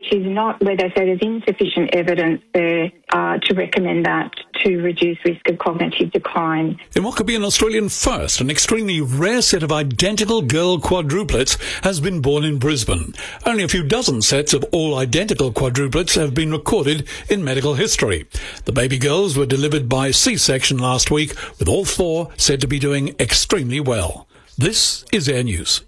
which is not where they say there's insufficient evidence there to recommend that to reduce risk of cognitive decline. In what could be an Australian first, an extremely rare set of identical girl quadruplets has been born in Brisbane. Only a few dozen sets of all identical quadruplets have been recorded in medical history. The baby girls were delivered by C-section last week, with all four said to be doing extremely well. This is Air News.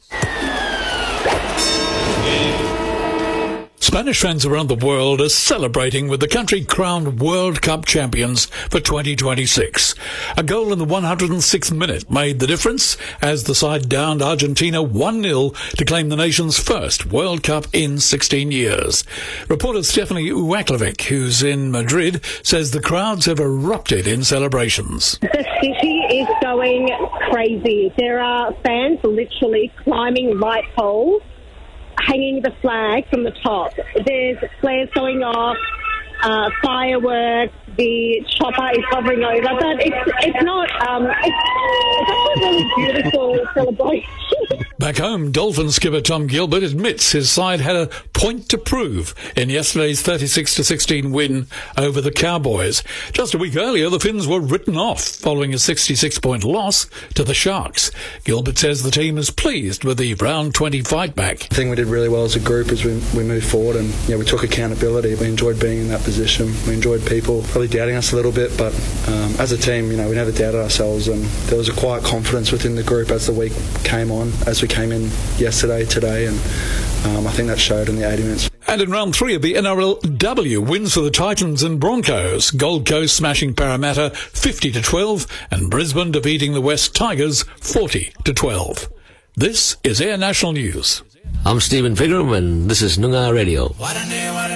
Spanish fans around the world are celebrating with the country crowned World Cup champions for 2026. A goal in the 106th minute made the difference as the side downed Argentina 1-0 to claim the nation's first World Cup in 16 years. Reporter Stephanie Uaklevic, who's in Madrid, says the crowds have erupted in celebrations. The city is going crazy. There are fans literally climbing light poles, hanging the flag from the top. There's flares going off, fireworks, the chopper is hovering over, but it's not, it's actually a really beautiful celebration. Back home, Dolphin skipper Tom Gilbert admits his side had a point to prove in yesterday's 36-16 win over the Cowboys. Just a week earlier, the Finns were written off following a 66-point loss to the Sharks. Gilbert says the team is pleased with the round 20 fight back. I think we did really well as a group as we moved forward, and we took accountability. We enjoyed being in that position. We enjoyed people probably doubting us a little bit, but as a team, we never doubted ourselves, and there was a quiet confidence within the group as the week came on, as we came in yesterday, today, and I think that showed in the 80 minutes. And in round 3 of the NRLW, wins for the Titans and Broncos. Gold Coast smashing Parramatta 50-12 and Brisbane defeating the West Tigers 40-12. This is Air National News. I'm Stephen Pigram and this is Noongar Radio.